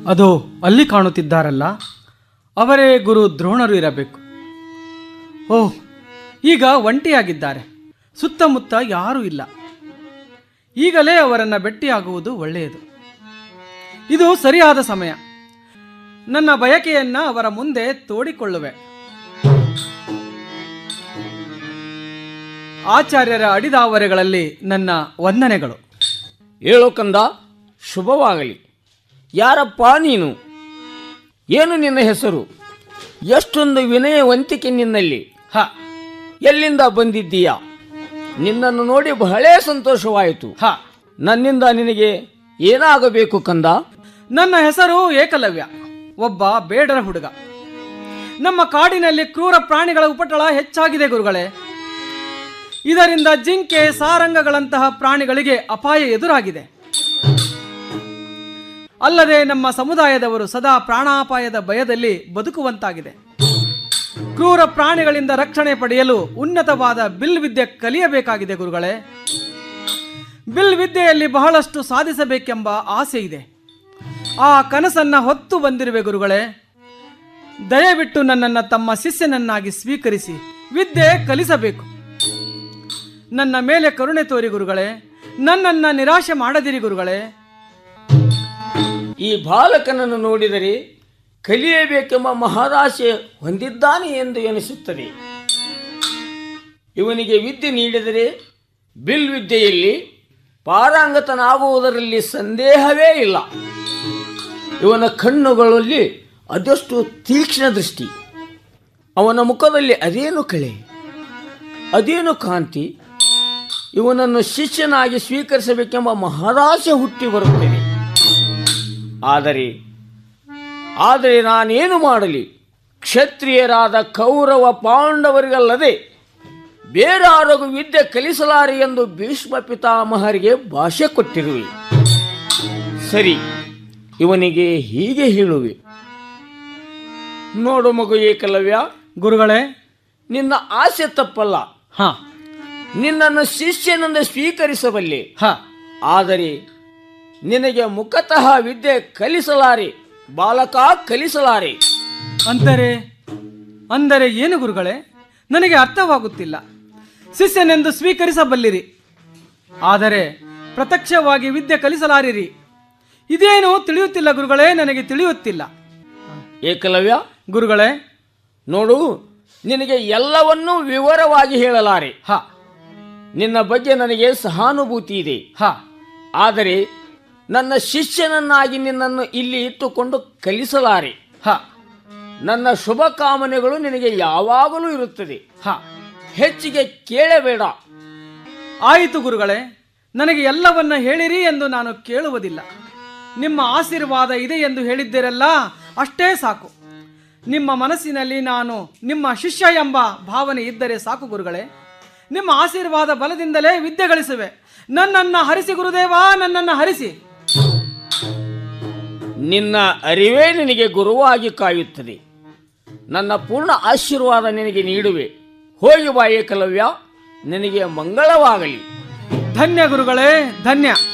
ಅದು ಅಲ್ಲಿ ಕಾಣುತ್ತಿದ್ದಾರಲ್ಲ, ಅವರೇ ಗುರು ದ್ರೋಣರು ಇರಬೇಕು. ಓಹ್, ಈಗ ಒಂಟಿಯಾಗಿದ್ದಾರೆ, ಸುತ್ತಮುತ್ತ ಯಾರೂ ಇಲ್ಲ. ಈಗಲೇ ಅವರನ್ನು ಭೇಟಿಯಾಗುವುದು ಒಳ್ಳೆಯದು. ಇದು ಸರಿಯಾದ ಸಮಯ. ನನ್ನ ಬಯಕೆಯನ್ನ ಅವರ ಮುಂದೆ ತೋಡಿಕೊಳ್ಳುವೆ. ಆಚಾರ್ಯರ ಅಡಿದಾವರೆಗಳಲ್ಲಿ ನನ್ನ ವಂದನೆಗಳು. ಹೇಳು ಕಂದ, ಶುಭವಾಗಲಿ. ಯಾರಪ್ಪ ನೀನು? ಏನು ನಿನ್ನ ಹೆಸರು? ಎಷ್ಟೊಂದು ವಿನಯವಂತಿಕೆ ನಿನ್ನಲ್ಲಿ. ಎಲ್ಲಿಂದ ಬಂದಿದ್ದೀಯಾ? ನಿನ್ನನ್ನು ನೋಡಿ ಬಹಳ ಸಂತೋಷವಾಯಿತು. ನನ್ನಿಂದ ನಿನಗೆ ಏನಾಗಬೇಕು ಕಂದ? ನನ್ನ ಹೆಸರು ಏಕಲವ್ಯ, ಒಬ್ಬ ಬೇಡರ ಹುಡುಗ. ನಮ್ಮ ಕಾಡಿನಲ್ಲಿ ಕ್ರೂರ ಪ್ರಾಣಿಗಳ ಉಪಟಳ ಹೆಚ್ಚಾಗಿದೆ ಗುರುಗಳೇ. ಇದರಿಂದ ಜಿಂಕೆ, ಸಾರಂಗಗಳಂತಹ ಪ್ರಾಣಿಗಳಿಗೆ ಅಪಾಯ ಎದುರಾಗಿದೆ. ಅಲ್ಲದೆ ನಮ್ಮ ಸಮುದಾಯದವರು ಸದಾ ಪ್ರಾಣಾಪಾಯದ ಭಯದಲ್ಲಿ ಬದುಕುವಂತಾಗಿದೆ. ಕ್ರೂರ ಪ್ರಾಣಿಗಳಿಂದ ರಕ್ಷಣೆ ಪಡೆಯಲು ಉನ್ನತವಾದ ಬಿಲ್ ವಿದ್ಯೆ ಕಲಿಯಬೇಕಾಗಿದೆ ಗುರುಗಳೇ. ಬಿಲ್ ವಿದ್ಯೆಯಲ್ಲಿ ಬಹಳಷ್ಟು ಸಾಧಿಸಬೇಕೆಂಬ ಆಸೆ ಇದೆ. ಆ ಕನಸನ್ನ ಹೊತ್ತು ಬಂದಿರುವೆ ಗುರುಗಳೇ. ದಯವಿಟ್ಟು ನನ್ನನ್ನು ತಮ್ಮ ಶಿಷ್ಯನನ್ನಾಗಿ ಸ್ವೀಕರಿಸಿ ವಿದ್ಯೆ ಕಲಿಸಬೇಕು. ನನ್ನ ಮೇಲೆ ಕರುಣೆ ತೋರಿ ಗುರುಗಳೇ. ನನ್ನನ್ನು ನಿರಾಶೆ ಮಾಡದಿರಿ ಗುರುಗಳೇ. ಈ ಬಾಲಕನನ್ನು ನೋಡಿದರೆ ಕಲಿಯಬೇಕೆಂಬ ಮಹದಾಶೆ ಹೊಂದಿದ್ದಾನೆ ಎಂದು ಎನಿಸುತ್ತದೆ. ಇವನಿಗೆ ವಿದ್ಯೆ ನೀಡಿದರೆ ಬಿಲ್ ವಿದ್ಯೆಯಲ್ಲಿ ಪಾರಂಗತನಾಗುವುದರಲ್ಲಿ ಸಂದೇಹವೇ ಇಲ್ಲ. ಇವನ ಕಣ್ಣುಗಳಲ್ಲಿ ಅದಷ್ಟು ತೀಕ್ಷ್ಣ ದೃಷ್ಟಿ, ಅವನ ಮುಖದಲ್ಲಿ ಅದೇನು ಕಳೆ, ಅದೇನು ಕಾಂತಿ. ಇವನನ್ನು ಶಿಷ್ಯನಾಗಿ ಸ್ವೀಕರಿಸಬೇಕೆಂಬ ಮಹದಾಶೆ ಹುಟ್ಟಿ ಬರುತ್ತದೆ. ಆದರೆ ನಾನೇನು ಮಾಡಲಿ? ಕ್ಷತ್ರಿಯರಾದ ಕೌರವ ಪಾಂಡವರಿಗಲ್ಲದೆ ಬೇರಾರಿಗೂ ವಿದ್ಯೆ ಕಲಿಸಲಾರೆ ಎಂದು ಭೀಷ್ಮ ಪಿತಾಮಹರಿಗೆ ಭಾಷೆ ಕೊಟ್ಟಿರುವೆ. ಸರಿ, ಇವನಿಗೆ ಹೀಗೆ ಹೇಳುವೆ. ನೋಡು ಮಗು ಏಕಲವ್ಯ, ಗುರುಗಳೇ, ನಿನ್ನ ಆಸೆ ತಪ್ಪಲ್ಲ. ನಿನ್ನನ್ನು ಶಿಷ್ಯನೆಂದು ಸ್ವೀಕರಿಸಬಲ್ಲೆ. ಆದರೆ ನಿನಗೆ ಮುಖತಃ ವಿದ್ಯೆ ಕಲಿಸಲಾರೆ, ಬಾಲಕ ಕಲಿಸಲಾರೆ. ಅಂದರೆ ಏನು ಗುರುಗಳೇ? ನನಗೆ ಅರ್ಥವಾಗುತ್ತಿಲ್ಲ. ಶಿಷ್ಯನೆಂದು ಸ್ವೀಕರಿಸಬಲ್ಲಿರಿ, ಆದರೆ ಪ್ರತ್ಯಕ್ಷವಾಗಿ ವಿದ್ಯೆ ಕಲಿಸಲಾರಿರಿ. ಇದೇನು ತಿಳಿಯುತ್ತಿಲ್ಲ ಗುರುಗಳೇ, ನನಗೆ ತಿಳಿಯುತ್ತಿಲ್ಲ. ಏಕಲವ್ಯ ಗುರುಗಳೇ, ನೋಡು, ನಿನಗೆ ಎಲ್ಲವನ್ನೂ ವಿವರವಾಗಿ ಹೇಳಲಾರೆ. ನಿನ್ನ ಬಗ್ಗೆ ನನಗೆ ಸಹಾನುಭೂತಿ ಇದೆ. ಆದರೆ ನನ್ನ ಶಿಷ್ಯನನ್ನಾಗಿ ನಿನ್ನನ್ನು ಇಲ್ಲಿ ಇಟ್ಟುಕೊಂಡು ಕಲಿಸಲಾರೆ. ನನ್ನ ಶುಭ ಕಾಮನೆಗಳು ನಿನಗೆ ಯಾವಾಗಲೂ ಇರುತ್ತದೆ. ಹೆಚ್ಚಿಗೆ ಕೇಳಬೇಡ. ಆಯಿತು ಗುರುಗಳೇ, ನನಗೆ ಎಲ್ಲವನ್ನ ಹೇಳಿರಿ ಎಂದು ನಾನು ಕೇಳುವುದಿಲ್ಲ. ನಿಮ್ಮ ಆಶೀರ್ವಾದ ಇದೆ ಎಂದು ಹೇಳಿದ್ದೀರಲ್ಲ, ಅಷ್ಟೇ ಸಾಕು. ನಿಮ್ಮ ಮನಸ್ಸಿನಲ್ಲಿ ನಾನು ನಿಮ್ಮ ಶಿಷ್ಯ ಎಂಬ ಭಾವನೆ ಇದ್ದರೆ ಸಾಕು ಗುರುಗಳೇ. ನಿಮ್ಮ ಆಶೀರ್ವಾದ ಬಲದಿಂದಲೇ ವಿದ್ಯೆ ಗಳಿಸುವೆ. ನನ್ನನ್ನು ಹರಿಸಿ ಗುರುದೇವ, ನನ್ನನ್ನು ಹರಿಸಿ. ನಿನ್ನ ಅರಿವೇ ನಿನಗೆ ಗುರುವಾಗಿ ಕಾಯುತ್ತದೆ. ನನ್ನ ಪೂರ್ಣ ಆಶೀರ್ವಾದ ನಿನಗೆ ನೀಡುವೆ. ಹೋಗಿ ಬಾ ಏಕಲವ್ಯ, ನಿನಗೆ ಮಂಗಳವಾಗಲಿ. ಧನ್ಯ ಗುರುಗಳೇ, ಧನ್ಯ.